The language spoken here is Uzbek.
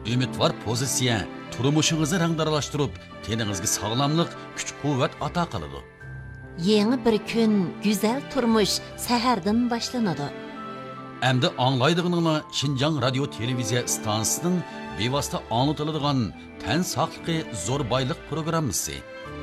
umidvor pozitsiya turmushingizni rangdaralashtirib, teningizga sog'lomlik, kuch-quvvat ato qiladi. Yeni bir kun, güzel turmuş seherden başlanadı. Endi anglaydig'ininglar Şinjan radio televiziya stansiyasining bevosita anlatıladigan tan saqligi zo'r boylik programmasi.